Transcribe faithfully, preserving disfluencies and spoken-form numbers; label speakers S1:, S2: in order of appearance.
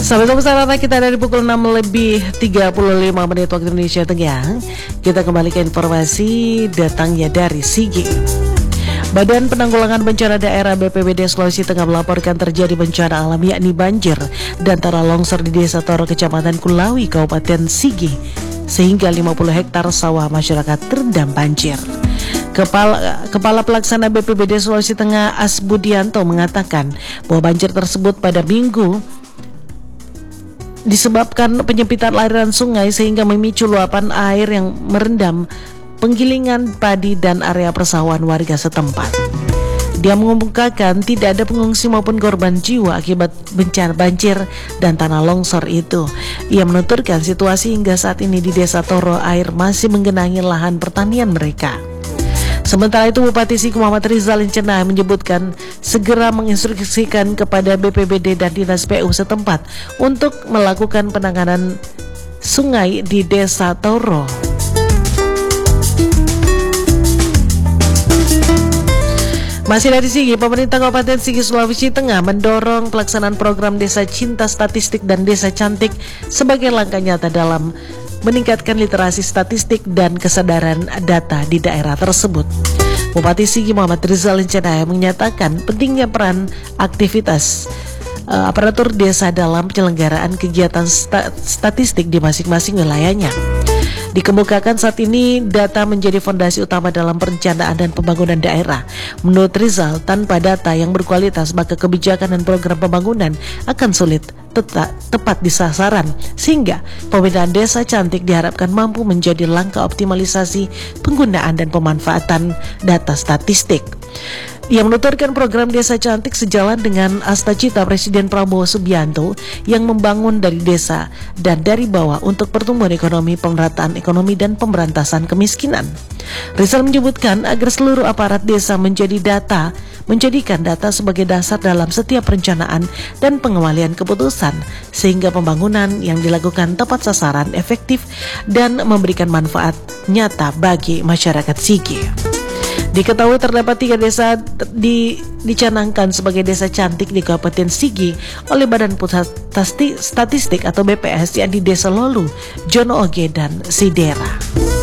S1: Sahabat Nusantara, kita dari pukul enam lebih tiga puluh lima menit waktu Indonesia Tengah. Kita kembali ke informasi datangnya dari Sigi. Badan Penanggulangan Bencana Daerah B P B D Sulawesi Tengah melaporkan terjadi bencana alam yakni banjir dan tanah longsor di Desa Toro, Kecamatan Kulawi, Kabupaten Sigi, sehingga lima puluh hektar sawah masyarakat terendam banjir. Kepala, Kepala Pelaksana B P B D Sulawesi Tengah Asbudianto mengatakan bahwa banjir tersebut pada Minggu disebabkan penyempitan aliran sungai sehingga memicu luapan air yang merendam penggilingan padi dan area persawahan warga setempat. Dia mengumumkakan tidak ada pengungsi maupun korban jiwa akibat bencana banjir dan tanah longsor itu. Ia menuturkan situasi hingga saat ini di Desa Toro air masih menggenangi lahan pertanian mereka. Sementara itu Bupati Sigi Muhammad Rizal Incenah menyebutkan segera menginstruksikan kepada B P B D dan Dinas P U setempat untuk melakukan penanganan sungai di Desa Toro. Masih dari Sigi, pemerintah Kabupaten Sigi Sulawesi Tengah mendorong pelaksanaan program Desa Cinta Statistik dan Desa Cantik sebagai langkah nyata dalam meningkatkan literasi statistik dan kesadaran data di daerah tersebut. Bupati Sigi Muhammad Rizal Incenah menyatakan pentingnya peran aktivitas uh, aparatur desa dalam penyelenggaraan kegiatan sta- statistik di masing-masing wilayahnya. Dikemukakan saat ini data menjadi fondasi utama dalam perencanaan dan pembangunan daerah. Menurut Rizal, tanpa data yang berkualitas maka kebijakan dan program pembangunan akan sulit tetap, tepat di sasaran, sehingga pemindahan Desa Cantik diharapkan mampu menjadi langkah optimalisasi penggunaan dan pemanfaatan data statistik. Ia menuturkan program Desa Cantik sejalan dengan asta-cita Presiden Prabowo Subianto yang membangun dari desa dan dari bawah untuk pertumbuhan ekonomi, pemerataan ekonomi, dan pemberantasan kemiskinan. Rizal menyebutkan agar seluruh aparat desa menjadi data, menjadikan data sebagai dasar dalam setiap perencanaan dan pengemalian keputusan, sehingga pembangunan yang dilakukan tepat sasaran, efektif, dan memberikan manfaat nyata bagi masyarakat Sigi. Diketahui terdapat tiga desa di, dicanangkan sebagai desa cantik di Kabupaten Sigi oleh Badan Pusat Statistik atau B P S, yakni Desa Lolu, Jono Oge, dan Sidera.